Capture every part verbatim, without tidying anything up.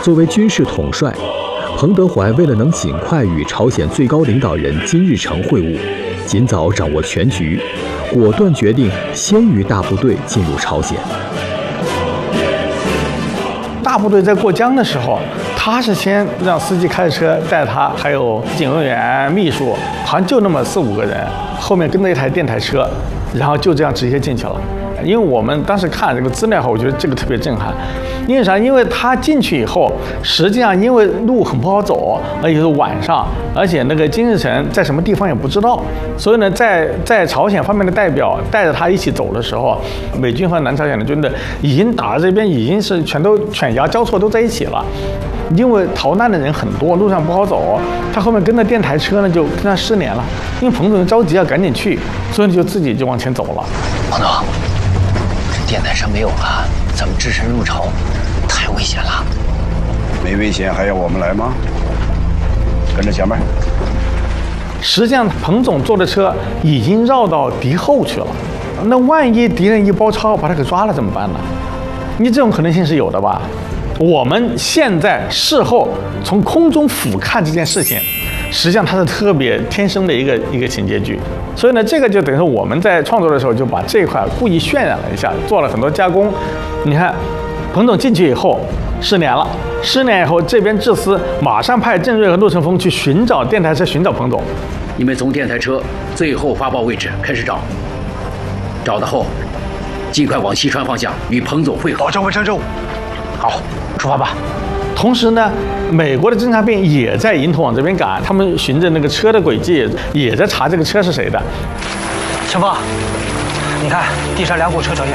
作为军事统帅，彭德怀为了能尽快与朝鲜最高领导人金日成会晤，尽早掌握全局，果断决定先于大部队进入朝鲜。 大部队在过江的时候，他是先让司机开车带他，还有警卫员、秘书，好像就那么四五个人，后面跟着一台电台车，然后就这样直接进去了。因为我们当时看这个资料后，我觉得这个特别震撼。因为啥？因为他进去以后，实际上因为路很不好走，而且是晚上，而且那个金日成在什么地方也不知道，所以呢，在在朝鲜方面的代表带着他一起走的时候，美军和南朝鲜的军队已经打到这边，已经是全都犬牙交错都在一起了。因为逃难的人很多，路上不好走，他后面跟着电台车呢，就跟他失联了。因为彭总着急要赶紧去，所以就自己就往前走了。 彭总，这电台车没有了，怎么只身入朝？太危险了。 没危险还要我们来吗？跟着前面。 实际上，彭总坐的车已经绕到敌后去了。那万一敌人一包抄把他给抓了怎么办呢？你这种可能性是有的吧？我们现在事后从空中俯瞰这件事情，实际上它是特别天生的一个一个情节剧。所以呢，这个就等于说我们在创作的时候就把这一块故意渲染了一下，做了很多加工。你看，彭总进去以后失联了，失联以后这边智司马上派郑瑞和陆承峰去寻找电台车，寻找彭总。 你们从电台车最后发报位置开始找，找到后尽快往西川方向与彭总会合。 保证完成任务。好，出发吧。 同时呢，美国的侦察兵也在营头往这边赶，他们循着那个车的轨迹，也在查这个车是谁的。 陈峰，你看地上两股车脚印，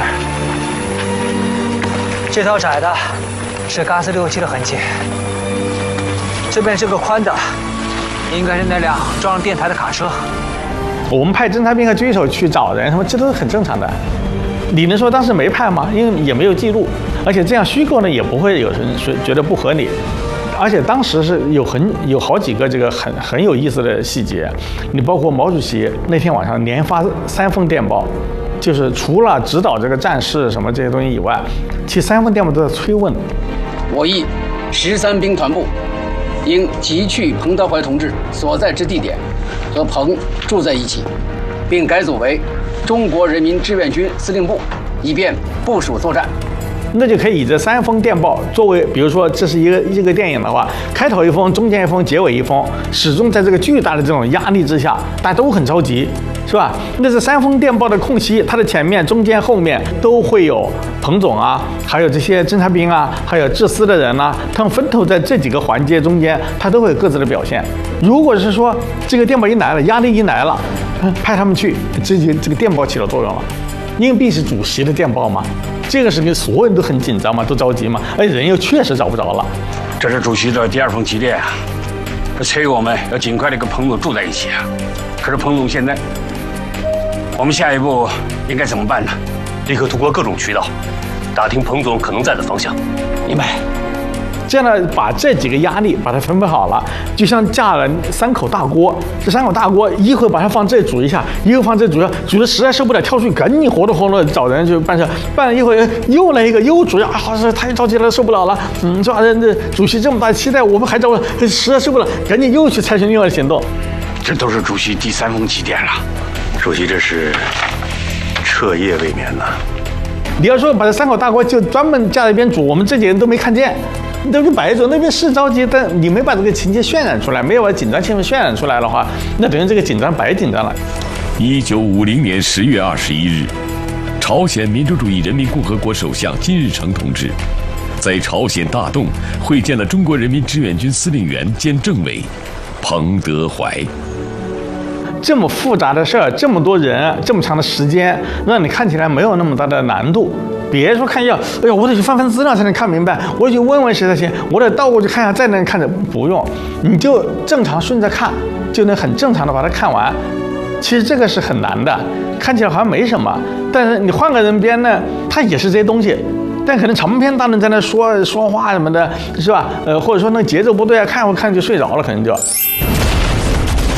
这条窄的是嘎斯六七的痕迹，这边这个宽的应该是那辆装上电台的卡车。 我们派侦察兵和狙手去找人，他们这都是很正常的。你能说当时没派吗？因为也没有记录，而且这样虚构呢，也不会有人说觉得不合理。而且当时是有很有好几个这个很很有意思的细节，你包括毛主席那天晚上连发三封电报，就是除了指导这个战事什么这些东西以外，其实三封电报都在催问。 我议十三兵团部应急去彭德怀同志所在之地点，和彭住在一起，并改组为中国人民志愿军司令部，以便部署作战。 那就可以以这三封电报作为，比如说这是一个一个电影的话，开头一封，中间一封，结尾一封，始终在这个巨大的这种压力之下，大家都很着急，是吧？那这三封电报的空隙，它的前面、中间、后面都会有彭总啊，还有这些侦察兵啊，还有治司的人啊，他们分头在这几个环节中间，他都会有各自的表现。如果是说这个电报一来了，压力一来了，派他们去，这就这个电报起了作用了。因为毕是主席的电报嘛，这个事情所有人都很紧张嘛，都着急嘛，而且人又确实找不着了。 这是主席的第二封急电啊，这催我们要尽快的跟彭总住在一起啊。可是彭总现在，我们下一步应该怎么办呢？ 立刻通过各种渠道打听彭总可能在的方向。 明白。这样呢，把这几个压力把它分配好了，就像架了三口大锅。这三口大锅一会把它放这煮一下，一会放这煮一下，煮的实在受不了，跳出去赶紧活动活动找人去办事。办了一会又来一个又煮呀，啊，这太着急了，受不了了。嗯，是吧？这主席这么大期待，我们还找实在受不了，赶紧又去采取另外的行动。 这都是主席第三封急电了， 主席这是彻夜未眠呐。 你要说把这三口大锅就专门架在一边煮，我们这几个人都没看见。你都是摆着，那边是着急，但你没把这个情节渲染出来，没有把紧张气氛渲染出来的话，那等于这个紧张白紧张了。 一九五零年十月二十一日，朝鲜民主主义人民共和国首相金日成同志在朝鲜大洞会见了中国人民志愿军司令员兼政委彭德怀。 这么复杂的事儿，这么多人，这么长的时间，让你看起来没有那么大的难度。别说看要，哎呦，我得去翻翻资料才能看明白，我得去问问谁才行，我得倒过去看一下，再能看着。不用，你就正常顺着看，就能很正常的把它看完。其实这个是很难的，看起来好像没什么，但是你换个人编呢，他也是这些东西，但可能长篇大论在那说说话什么的，是吧？呃，或者说那节奏不对啊，看我看就睡着了，可能就。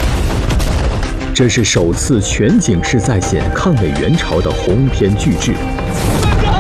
这是首次全景式再现抗美援朝的鸿篇巨制。